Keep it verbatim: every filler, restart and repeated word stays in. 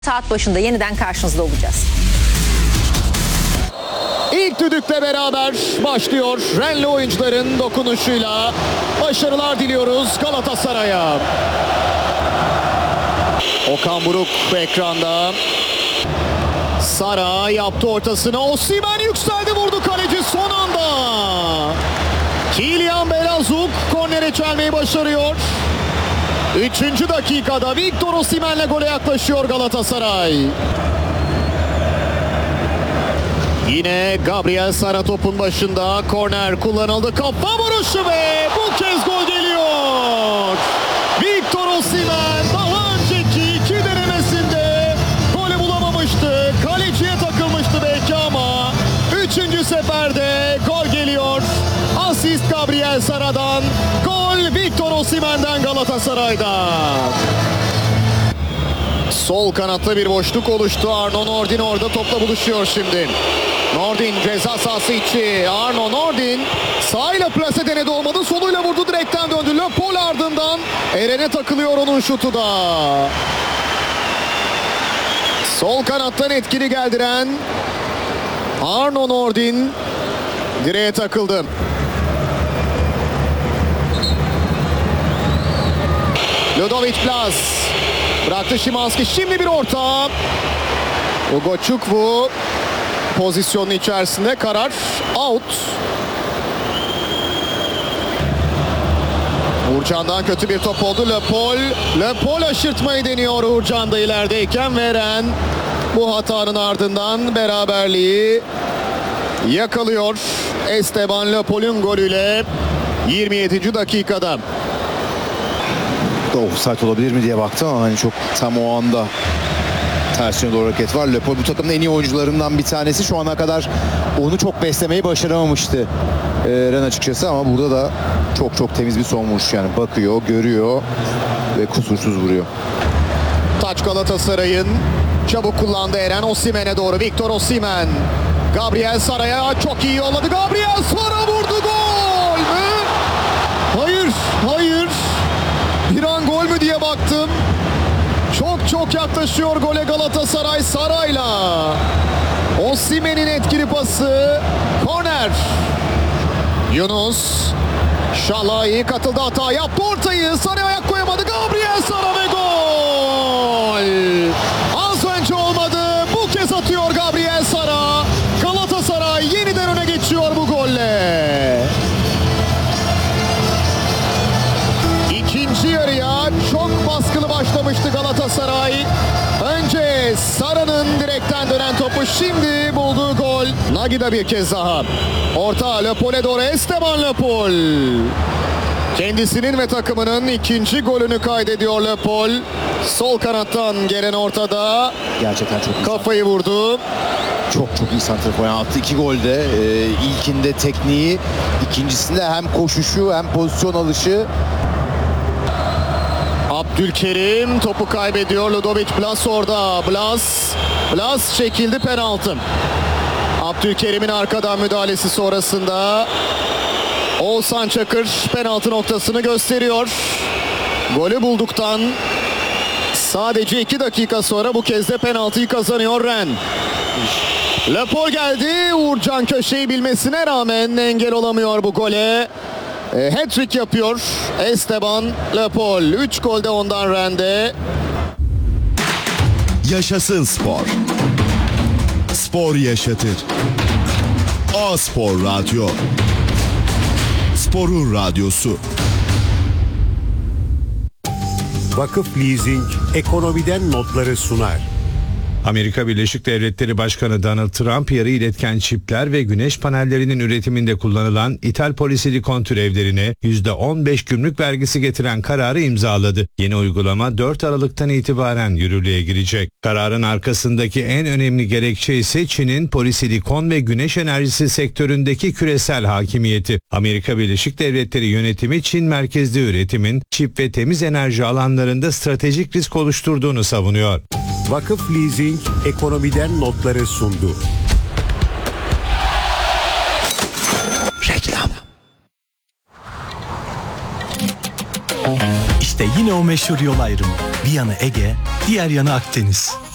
Saat başında yeniden karşınızda olacağız. İlk düdükle beraber başlıyor. Renli oyuncuların dokunuşuyla başarılar diliyoruz Galatasaray'a. Okan Buruk ekranda. Sara yaptı ortasına. Osimhen yükseldi, vurdu kaleci son anda. Kylian Belazuk kornere çelmeyi başarıyor. Üçüncü dakikada Victor Osimhen'le gole yaklaşıyor Galatasaray. Yine Gabriel Sara topun başında. Korner kullanıldı. Kafa vuruşu ve bu kez gol geliyor. Victor Osimhen daha önceki iki denemesinde golü bulamamıştı. Kaleciye takılmıştı belki ama üçüncü seferde gol geliyor. Asist Gabriel Sara'dan, gol Victor Osimhen'den Galatasaray'da. Sol kanatta bir boşluk oluştu. Arno Nordin orada topla buluşuyor şimdi. Nordin ceza sahası içi. Arno Nordin sağıyla plase denedi, olmadı. Soluyla vurdu, direkten döndü. Le Paul ardından Eren'e takılıyor onun şutu da. Sol kanattan etkili geldiren Arno Nordin direğe takıldı. Ludovic Blas bıraktı Szymański, şimdi bir orta. Ugo Çukwu pozisyonun içerisinde, karar out. Uğurcan'dan kötü bir top oldu. Le Paul, Le Paul aşırtmayı deniyor Uğurcan da ilerideyken. Veren bu hatanın ardından beraberliği yakalıyor. Esteban Le Paul'un golüyle yirmi yedinci dakikada. Offside olabilir mi diye baktım ama hani çok tam o anda tersine doğru hareket var. Le Paul bu takımın en iyi oyuncularından bir tanesi. Şu ana kadar onu çok beslemeyi başaramamıştı ee, Ren açıkçası, ama burada da çok çok temiz bir son vuruş, yani bakıyor, görüyor ve kusursuz vuruyor. Taç Galatasaray'ın, çabuk kullandı Eren. Osimhen'e doğru Victor Osimhen. Gabriel Sara'ya çok iyi yolladı. Gabriel Sara vurdu, gol mü? Hayır, hayır. Bir an gol mü diye baktım. Çok çok yaklaşıyor gole Galatasaray Sara'yla. Osimhen'in etkili pası. Korner. Yunus. Şalai katıldı, hata yaptı, ortayı Sara'ya ayak koyamadı. Gabriel Sara ve gol. Az önce olmadı. Bu kez atıyor Gabriel Sara. Galatasaray yeniden öne geçiyor bu golle. İkinci yarıya çok baskılı başlamıştı Galatasaray. Önce Sara'nın direkten dönen topu, şimdi bulduğu gol. Nagida bir kez daha. Orta Le Paul'e doğru Esteban Le Paul. Kendisinin ve takımının ikinci golünü kaydediyor Le Paul. Sol kanattan gelen ortada. Gerçekten çok iyi. Kafayı vurdu. Çok çok iyi santrafor attı. İki golde. Ee, ilkinde tekniği, ikincisinde hem koşuşu hem pozisyon alışı. Abdülkerim topu kaybediyor. Ludovic Blas orada. Blas. Blas çekildi, penaltı. Abdülkerim'in arkadan müdahalesi sonrasında Oğuzhan Çakır penaltı noktasını gösteriyor. Golü bulduktan sadece iki dakika sonra bu kez de penaltıyı kazanıyor Ren. Le Paul geldi. Uğurcan köşeyi bilmesine rağmen engel olamıyor bu gole. E, hat-trick yapıyor Esteban Le Paul. üç golde ondan Ren'de. Yaşasın spor. Spor yaşatır. A-Spor Radyo. Sporun radyosu. Vakıf Leasing ekonomiden notları sunar. Amerika Birleşik Devletleri Başkanı Donald Trump, yarı iletken çipler ve güneş panellerinin üretiminde kullanılan ithal polisilikon türevlerine yüzde on beş gümrük vergisi getiren kararı imzaladı. Yeni uygulama dört Aralık'tan itibaren yürürlüğe girecek. Kararın arkasındaki en önemli gerekçe ise Çin'in polisilikon ve güneş enerjisi sektöründeki küresel hakimiyeti. Amerika Birleşik Devletleri yönetimi, Çin merkezli üretimin çip ve temiz enerji alanlarında stratejik risk oluşturduğunu savunuyor. Vakıf Leasing ekonomiden notları sundu. Reklam. İşte yine o meşhur yol ayrımı. Bir yanı Ege, diğer yanı Akdeniz.